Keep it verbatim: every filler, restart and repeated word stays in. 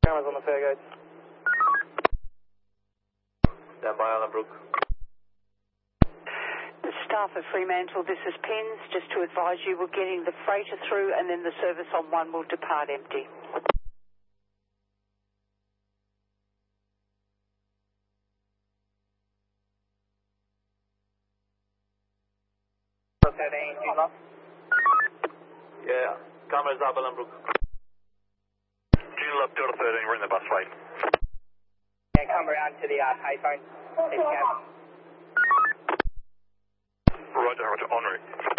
Cameras on the fare gauge. Stand by Allenbrook. The staff of Fremantle, this is Pins. Just to advise you, we're getting the freighter through and then the service on one will depart empty. Yeah, cameras up Allenbrook. Gina up Delta thirteen, we're in the bus wait. Yeah, come around to the uh, payphone. Roger, roger, en route.